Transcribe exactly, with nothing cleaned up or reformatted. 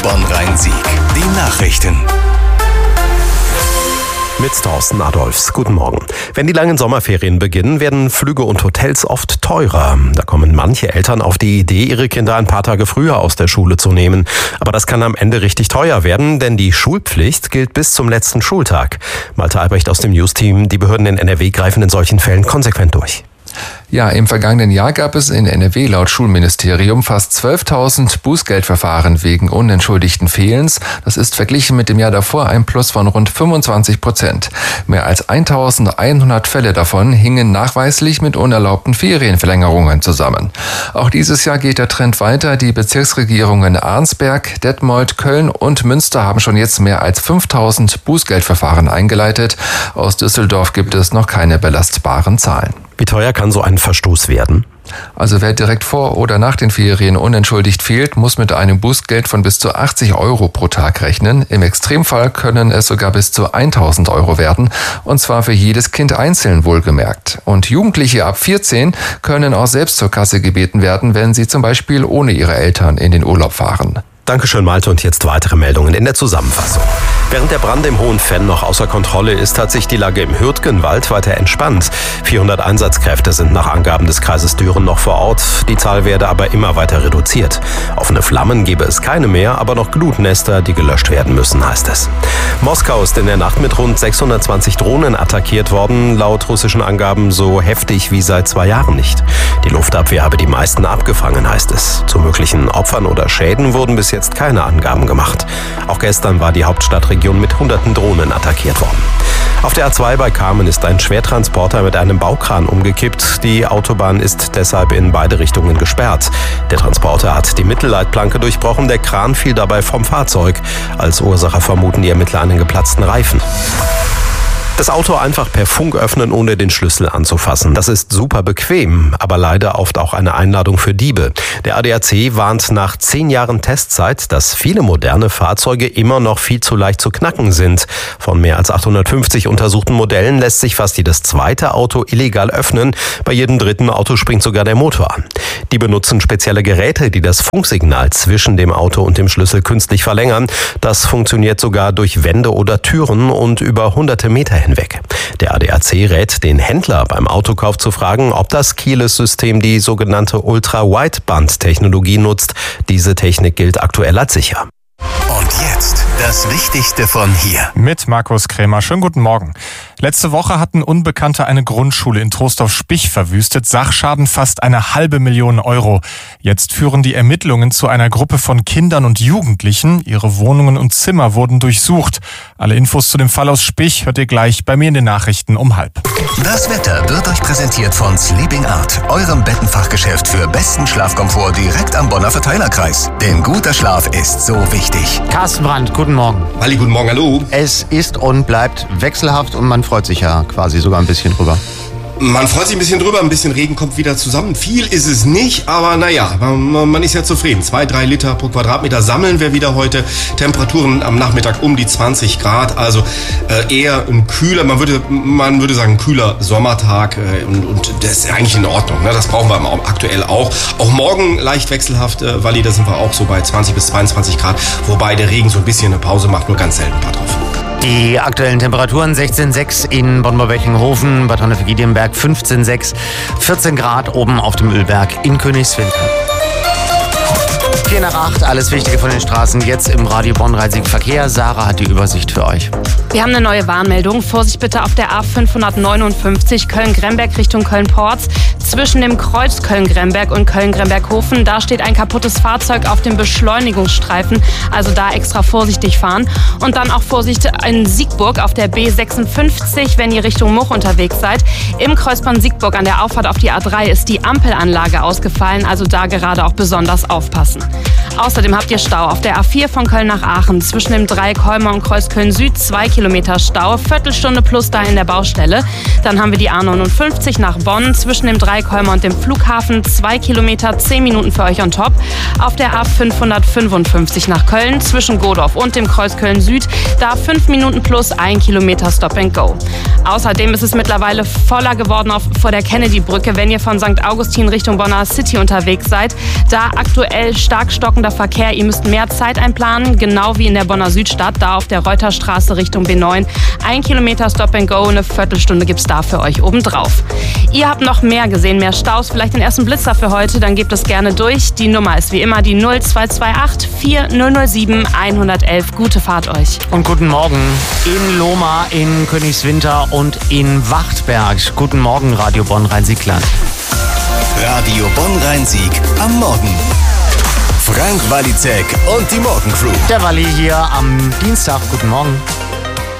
Bonn-Rhein-Sieg. Die Nachrichten. Mit Thorsten Adolfs. Guten Morgen. Wenn die langen Sommerferien beginnen, werden Flüge und Hotels oft teurer. Da kommen manche Eltern auf die Idee, ihre Kinder ein paar Tage früher aus der Schule zu nehmen. Aber das kann am Ende richtig teuer werden, denn die Schulpflicht gilt bis zum letzten Schultag. Malte Albrecht aus dem News-Team. Die Behörden in N R W greifen in solchen Fällen konsequent durch. Ja, im vergangenen Jahr gab es in N R W laut Schulministerium fast zwölftausend Bußgeldverfahren wegen unentschuldigten Fehlens. Das ist verglichen mit dem Jahr davor ein Plus von rund fünfundzwanzig Prozent. Mehr als eintausendeinhundert Fälle davon hingen nachweislich mit unerlaubten Ferienverlängerungen zusammen. Auch dieses Jahr geht der Trend weiter. Die Bezirksregierungen Arnsberg, Detmold, Köln und Münster haben schon jetzt mehr als fünftausend Bußgeldverfahren eingeleitet. Aus Düsseldorf gibt es noch keine belastbaren Zahlen. Wie teuer kann so ein Verstoß werden? Also wer direkt vor oder nach den Ferien unentschuldigt fehlt, muss mit einem Bußgeld von bis zu achtzig Euro pro Tag rechnen. Im Extremfall können es sogar bis zu tausend Euro werden, und zwar für jedes Kind einzeln wohlgemerkt. Und Jugendliche ab vierzehn können auch selbst zur Kasse gebeten werden, wenn sie zum Beispiel ohne ihre Eltern in den Urlaub fahren. Dankeschön, Malte. Und jetzt weitere Meldungen in der Zusammenfassung. Während der Brand im Hohen Venn noch außer Kontrolle ist, hat sich die Lage im Hürtgenwald weiter entspannt. vierhundert Einsatzkräfte sind nach Angaben des Kreises Düren noch vor Ort. Die Zahl werde aber immer weiter reduziert. Offene Flammen gebe es keine mehr, aber noch Glutnester, die gelöscht werden müssen, heißt es. Moskau ist in der Nacht mit rund sechshundertzwanzig Drohnen attackiert worden. Laut russischen Angaben so heftig wie seit zwei Jahren nicht. Die Luftabwehr habe die meisten abgefangen, heißt es. Zu möglichen Opfern oder Schäden wurden bis jetzt keine Angaben gemacht. Auch gestern war die Hauptstadtregion mit hunderten Drohnen attackiert worden. Auf der A zwei bei Kamen ist ein Schwertransporter mit einem Baukran umgekippt. Die Autobahn ist deshalb in beide Richtungen gesperrt. Der Transporter hat die Mittelleitplanke durchbrochen. Der Kran fiel dabei vom Fahrzeug. Als Ursache vermuten die Ermittler einen geplatzten Reifen. Das Auto einfach per Funk öffnen, ohne den Schlüssel anzufassen. Das ist super bequem, aber leider oft auch eine Einladung für Diebe. Der A D A C warnt nach zehn Jahren Testzeit, dass viele moderne Fahrzeuge immer noch viel zu leicht zu knacken sind. Von mehr als achthundertfünfzig untersuchten Modellen lässt sich fast jedes zweite Auto illegal öffnen. Bei jedem dritten Auto springt sogar der Motor an. Die benutzen spezielle Geräte, die das Funksignal zwischen dem Auto und dem Schlüssel künstlich verlängern. Das funktioniert sogar durch Wände oder Türen und über hunderte Meter hinweg. Der A D A C rät den Händler beim Autokauf zu fragen, ob das Keyless-System die sogenannte Ultra-Wideband-Technologie nutzt. Diese Technik gilt aktuell als sicher. Und jetzt das Wichtigste von hier. Mit Markus Krämer. Schönen guten Morgen. Letzte Woche hatten Unbekannte eine Grundschule in Trostorf-Spich verwüstet. Sachschaden fast eine halbe Million Euro. Jetzt führen die Ermittlungen zu einer Gruppe von Kindern und Jugendlichen. Ihre Wohnungen und Zimmer wurden durchsucht. Alle Infos zu dem Fall aus Spich hört ihr gleich bei mir in den Nachrichten um halb. Das Wetter wird euch präsentiert von Sleeping Art, eurem Bettenfachgeschäft für besten Schlafkomfort direkt am Bonner Verteilerkreis. Denn guter Schlaf ist so wichtig. Carsten Brandt, guten Morgen. Ali, guten Morgen, hallo. Es ist und bleibt wechselhaft und man freut sich ja quasi sogar ein bisschen drüber. Man freut sich ein bisschen drüber, ein bisschen Regen kommt wieder zusammen. Viel ist es nicht, aber naja, man, man ist ja zufrieden. Zwei, drei Liter pro Quadratmeter sammeln wir wieder heute. Temperaturen am Nachmittag um die zwanzig Grad, also äh, eher ein kühler, man würde, man würde sagen, ein kühler Sommertag äh, und, und das ist eigentlich in Ordnung. Ne? Das brauchen wir aktuell auch. Auch morgen leicht wechselhaft, äh, Walli, da sind wir auch so bei zwanzig bis zweiundzwanzig Grad, wobei der Regen so ein bisschen eine Pause macht, nur ganz selten ein paar drauf. Die aktuellen Temperaturen sechzehn Komma sechs in Bonn-Beckinghofen, Bad Honnef-Giedienberg fünfzehn Komma sechs, vierzehn Grad oben auf dem Ölberg in Königswinter. vier nach acht, alles Wichtige von den Straßen jetzt im Radio Bonn-Rhein-Sieg Verkehr. Sarah hat die Übersicht für euch. Wir haben eine neue Warnmeldung. Vorsicht bitte auf der A fünfhundertneunundfünfzig Köln-Gremberg Richtung Köln-Porz. Zwischen dem Kreuz Köln-Gremberg und Köln-Gremberg-Hofen, da steht ein kaputtes Fahrzeug auf dem Beschleunigungsstreifen. Also da extra vorsichtig fahren. Und dann auch Vorsicht in Siegburg auf der B sechsundfünfzig, wenn ihr Richtung Moch unterwegs seid. Im Kreuzbahn Siegburg an der Auffahrt auf die A drei ist die Ampelanlage ausgefallen. Also da gerade auch besonders aufpassen. Außerdem habt ihr Stau auf der A vier von Köln nach Aachen. Zwischen dem Dreieck Holmer und Kreuz Köln-Süd zwei Kilometer Stau. Viertelstunde plus da in der Baustelle. Dann haben wir die A neunundfünfzig nach Bonn. Zwischen dem Dreieck Holmer und dem Flughafen zwei Kilometer, zehn Minuten für euch on top. Auf der A fünfhundertfünfundfünfzig nach Köln. Zwischen Godorf und dem Kreuz Köln-Süd. Da fünf Minuten plus ein Kilometer Stop and Go. Außerdem ist es mittlerweile voller geworden auf, vor der Kennedy-Brücke, wenn ihr von Sankt Augustin Richtung Bonner City unterwegs seid. Da aktuell stark stark stockender Verkehr. Ihr müsst mehr Zeit einplanen, genau wie in der Bonner Südstadt, da auf der Reuterstraße Richtung B neun. Ein Kilometer Stop and Go, eine Viertelstunde gibt's da für euch obendrauf. Ihr habt noch mehr gesehen, mehr Staus, vielleicht den ersten Blitzer für heute, dann gebt es gerne durch. Die Nummer ist wie immer die null zwei zwei acht vier null null sieben eins eins eins. Gute Fahrt euch. Und guten Morgen in Lohmar, in Königswinter und in Wachtberg. Guten Morgen, Radio Bonn Rhein-Sieg-Land. Radio Bonn Rhein-Sieg am Morgen. Frank Walizek und die Morgencrew. Der Walli hier am Dienstag. Guten Morgen.